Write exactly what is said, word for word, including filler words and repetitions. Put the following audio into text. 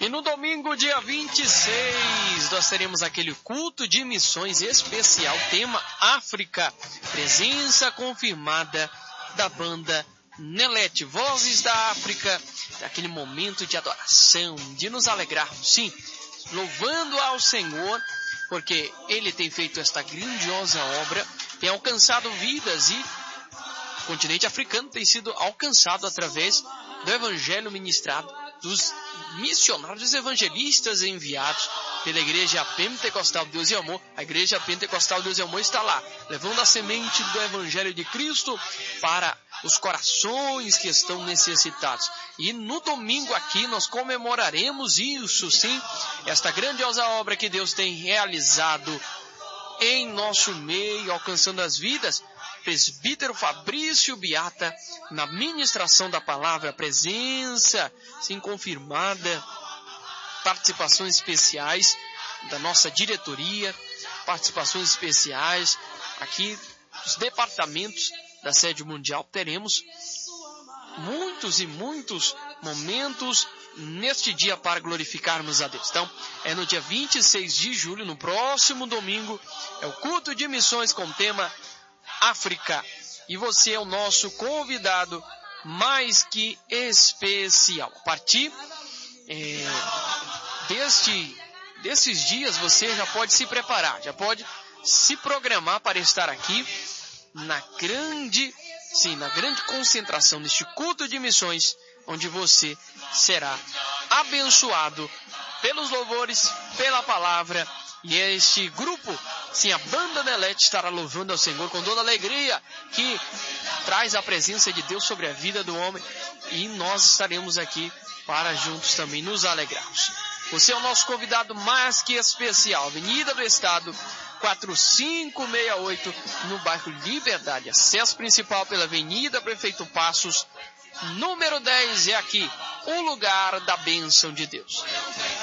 E no domingo, dia vinte e seis, nós teremos aquele culto de missões especial, tema África, presença confirmada da banda Nelete, Vozes da África, aquele momento de adoração, de nos alegrarmos, sim, louvando ao Senhor, porque Ele tem feito esta grandiosa obra, tem alcançado vidas e o continente africano tem sido alcançado através do Evangelho ministrado, dos missionários evangelistas enviados pela Igreja Pentecostal Deus e Amor. A Igreja Pentecostal Deus e Amor está lá, levando a semente do Evangelho de Cristo para os corações que estão necessitados. E no domingo aqui nós comemoraremos isso, sim, esta grandiosa obra que Deus tem realizado em nosso meio, alcançando as vidas. Presbítero Fabrício Biata, na ministração da palavra, presença, sim, confirmada, participações especiais da nossa diretoria, participações especiais aqui dos departamentos da sede mundial. Teremos muitos e muitos momentos neste dia para glorificarmos a Deus. Então, é no dia vinte e seis de julho, no próximo domingo, é o culto de missões com o tema África, e você é o nosso convidado mais que especial. A partir é, deste, desses dias você já pode se preparar, já pode se programar para estar aqui na grande, sim, na grande concentração neste culto de missões, onde você será abençoado pelos louvores, pela palavra. E este grupo, sim, a banda Nelete, estará louvando ao Senhor com toda a alegria que traz a presença de Deus sobre a vida do homem. E nós estaremos aqui para juntos também nos alegrarmos. Você é o nosso convidado mais que especial. Avenida do Estado, quatro cinco seis oito, no bairro Liberdade. Acesso principal pela Avenida Prefeito Passos, número dez. É aqui, o lugar da bênção de Deus.